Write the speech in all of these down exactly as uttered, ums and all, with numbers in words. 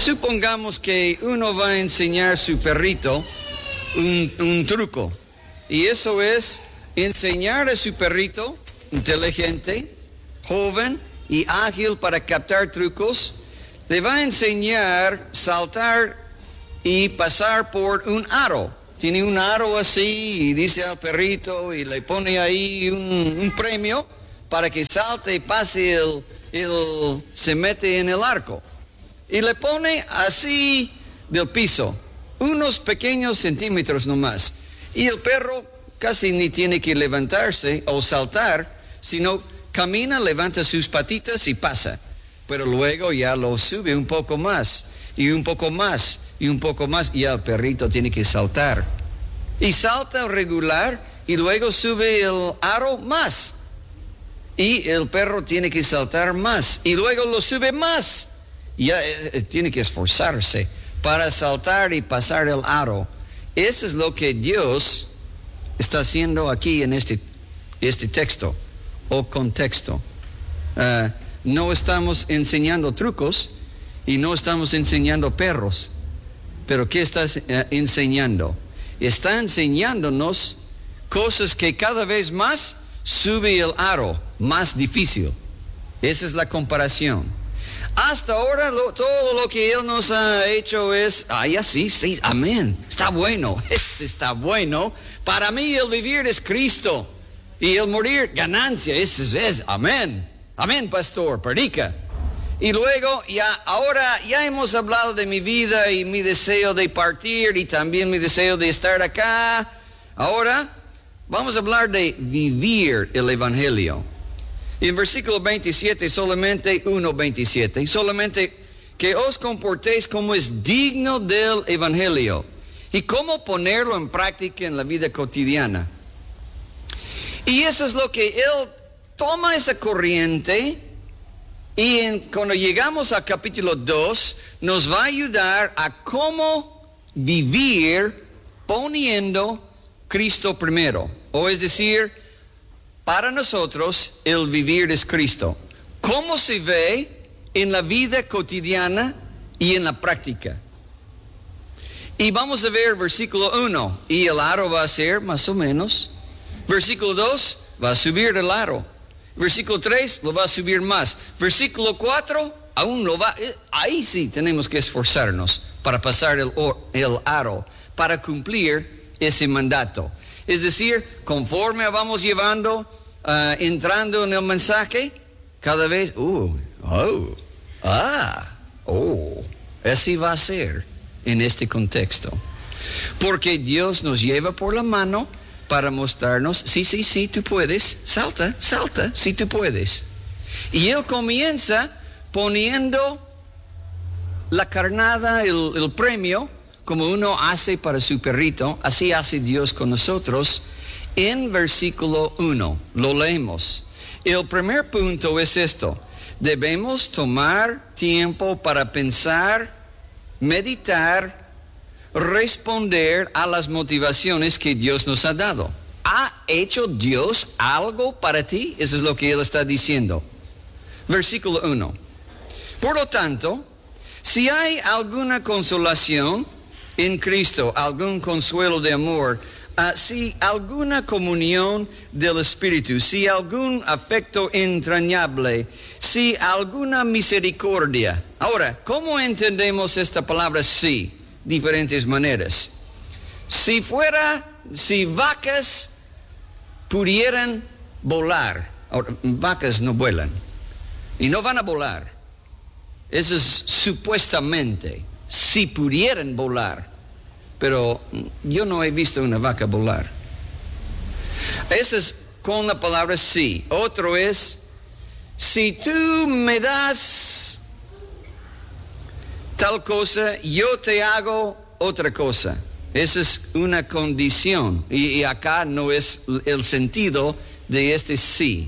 Supongamos que uno va a enseñar a su perrito un, un truco. Y eso es enseñar a su perrito inteligente, joven y ágil para captar trucos. Le va a enseñar a saltar y pasar por un aro. Tiene un aro así y dice al perrito y le pone ahí un, un premio para que salte y pase el, el, se mete en el arco. Y le pone así del piso, unos pequeños centímetros nomás. Y el perro casi ni tiene que levantarse o saltar, sino camina, levanta sus patitas y pasa. Pero luego ya lo sube un poco más, y un poco más, y un poco más, y ya el perrito tiene que saltar. Y salta regular, y luego sube el aro más. Y el perro tiene que saltar más, y luego lo sube más. Y ya eh, tiene que esforzarse para saltar y pasar el aro. Eso es lo que Dios está haciendo aquí en este, este texto o contexto. Uh, no estamos enseñando trucos y no estamos enseñando perros. Pero ¿qué estás uh, enseñando? Está enseñándonos cosas que cada vez más sube el aro, más difícil. Esa es la comparación. Hasta ahora lo, todo lo que Él nos ha hecho es, ay, así, sí, amén, está bueno, está bueno. Para mí el vivir es Cristo y el morir ganancia, eso es, es, amén, amén, pastor, predica. Y luego, ya, ahora ya hemos hablado de mi vida y mi deseo de partir y también mi deseo de estar acá. Ahora vamos a hablar de vivir el Evangelio. Y en versículo veintisiete, solamente uno veintisiete, solamente que os comportéis como es digno del Evangelio. Y cómo ponerlo en práctica en la vida cotidiana. Y eso es lo que Él toma esa corriente y en, cuando llegamos al capítulo dos, nos va a ayudar a cómo vivir poniendo Cristo primero. O es decir, para nosotros, el vivir es Cristo. ¿Cómo se ve en la vida cotidiana y en la práctica? Y vamos a ver versículo uno. Y el aro va a ser más o menos. Versículo dos, va a subir el aro. Versículo tres, lo va a subir más. Versículo cuatro, aún lo va... Ahí sí tenemos que esforzarnos para pasar el, el aro, para cumplir ese mandato. Es decir, conforme vamos llevando, uh, entrando en el mensaje, cada vez, uh, oh, ah, oh, así va a ser en este contexto. Porque Dios nos lleva por la mano para mostrarnos, sí, sí, sí, tú puedes, salta, salta, sí, tú puedes. Y Él comienza poniendo la carnada, el, el premio, como uno hace para su perrito, así hace Dios con nosotros. En versículo uno, lo leemos. El primer punto es esto: debemos tomar tiempo para pensar, meditar, responder a las motivaciones que Dios nos ha dado. ¿Ha hecho Dios algo para ti? Eso es lo que Él está diciendo. Versículo uno. Por lo tanto, si hay alguna consolación en Cristo, algún consuelo de amor, uh, si alguna comunión del Espíritu, si algún afecto entrañable, si alguna misericordia. Ahora, ¿cómo entendemos esta palabra sí? Diferentes maneras. Si fuera, si vacas pudieran volar, ahora, vacas no vuelan y no van a volar. Eso es supuestamente. Si pudieran volar, pero yo no he visto una vaca volar. Eso es con la palabra sí. Otro es, si tú me das tal cosa, yo te hago otra cosa. Esa es una condición. Y, y acá no es el sentido de este sí.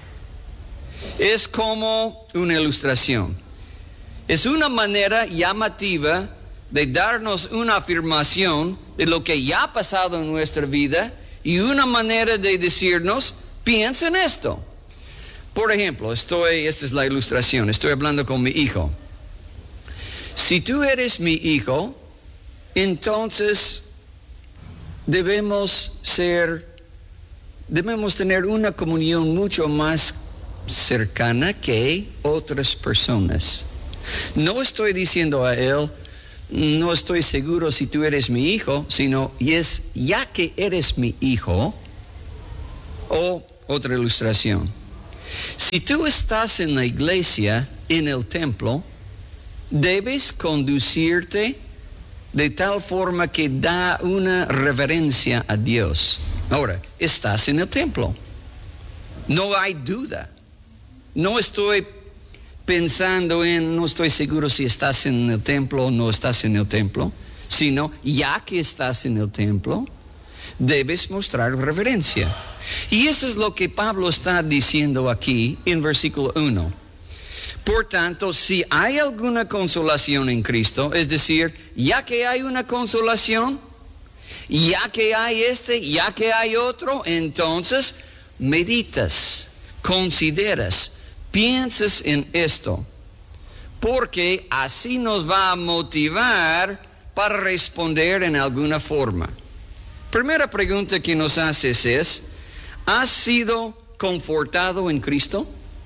Es como una ilustración. Es una manera llamativa de darnos una afirmación de lo que ya ha pasado en nuestra vida y una manera de decirnos, piensa en esto. Por ejemplo, estoy, esta es la ilustración, estoy hablando con mi hijo. Si tú eres mi hijo, entonces debemos ser, debemos tener una comunión mucho más cercana que otras personas. No estoy diciendo a él, no estoy seguro si tú eres mi hijo, sino, y es ya que eres mi hijo. O otra ilustración. Si tú estás en la iglesia, en el templo, debes conducirte de tal forma que da una reverencia a Dios. Ahora, estás en el templo. No hay duda. No estoy pensando en, no estoy seguro si estás en el templo o no estás en el templo, sino ya que estás en el templo, debes mostrar reverencia. Y eso es lo que Pablo está diciendo aquí en versículo uno. Por tanto, si hay alguna consolación en Cristo, es decir, ya que hay una consolación, ya que hay este, ya que hay otro, entonces meditas, consideras, piensas en esto, porque así nos va a motivar para responder en alguna forma. Primera pregunta que nos haces es, ¿has sido confortado en Cristo?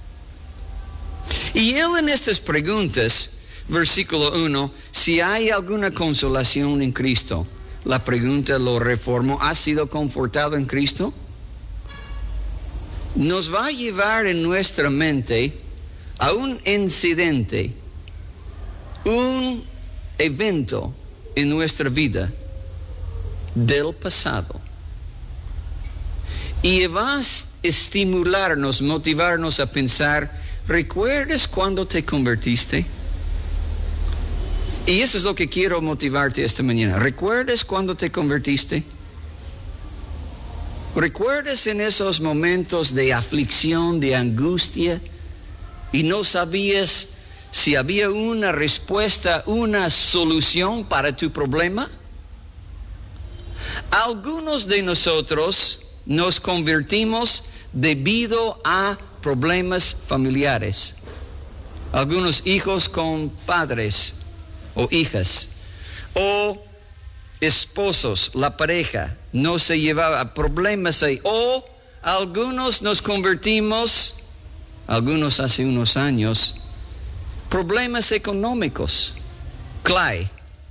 Y él en estas preguntas, versículo uno, si hay alguna consolación en Cristo, la pregunta lo reformó, ¿has sido confortado en Cristo? Nos va a llevar en nuestra mente a un incidente, un evento en nuestra vida del pasado. Y va a estimularnos, motivarnos a pensar, ¿recuerdas cuando te convertiste? Y eso es lo que quiero motivarte esta mañana. ¿Recuerdas cuando te convertiste? ¿Recuerdas en esos momentos de aflicción, de angustia, y no sabías si había una respuesta, una solución para tu problema? Algunos de nosotros nos convertimos debido a problemas familiares. Algunos hijos con padres o hijas, o esposos, la pareja no se llevaba, problemas ahí, o algunos nos convertimos, algunos hace unos años, problemas económicos. Clay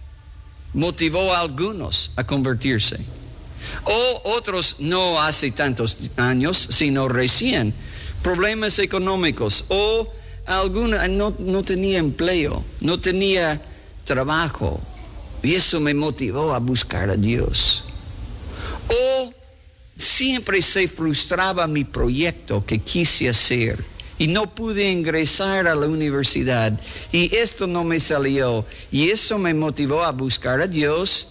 motivó a algunos a convertirse, o otros no hace tantos años, sino recién, problemas económicos, o alguna no, no tenía empleo, no tenía trabajo, y eso me motivó a buscar a Dios. O siempre se frustraba mi proyecto que quise hacer y no pude ingresar a la universidad y esto no me salió, y eso me motivó a buscar a Dios,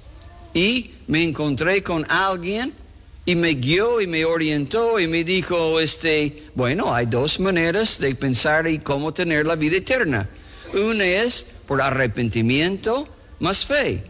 y me encontré con alguien y me guió y me orientó y me dijo, este, bueno, hay dos maneras de pensar y cómo tener la vida eterna. Una es por arrepentimiento más fe.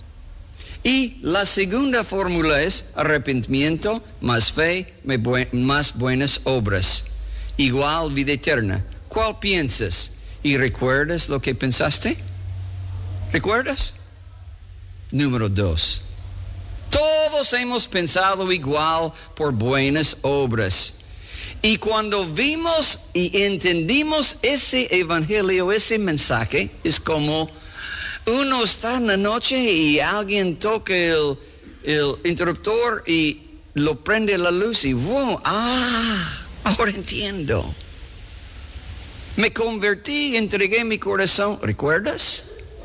Y la segunda fórmula es arrepentimiento más fe más buenas obras. Igual vida eterna. ¿Cuál piensas? ¿Y recuerdas lo que pensaste? ¿Recuerdas? Número dos. Todos hemos pensado igual por buenas obras. Y cuando vimos y entendimos ese evangelio, ese mensaje, es como uno está en la noche y alguien toca el, el interruptor y lo prende la luz y ¡wow! ¡Ah! Ahora entiendo. Me convertí, entregué mi corazón. ¿Recuerdas?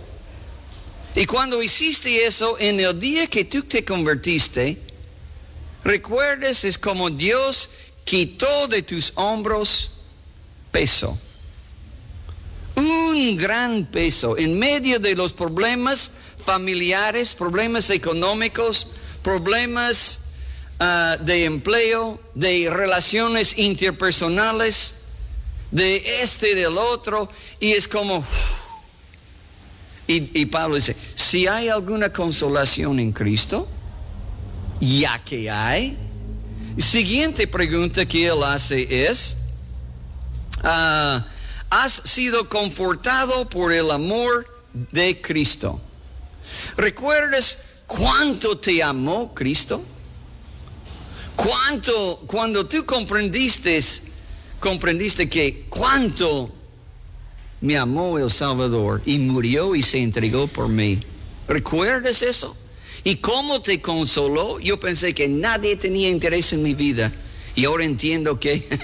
Y cuando hiciste eso, en el día que tú te convertiste, ¿recuerdas? Es como Dios quitó de tus hombros peso. Un gran peso en medio de los problemas familiares, problemas económicos, problemas uh, de empleo, de relaciones interpersonales, de este y del otro. Y es como... Y, y Pablo dice, si hay alguna consolación en Cristo, ya que hay. Siguiente pregunta que él hace es, uh, ¿has sido confortado por el amor de Cristo. ¿Recuerdas cuánto te amó Cristo? Cuánto, cuando tú comprendiste, comprendiste que cuánto me amó el Salvador y murió y se entregó por mí. ¿Recuerdas eso? ¿Y cómo te consoló? Yo pensé que nadie tenía interés en mi vida. Y ahora entiendo que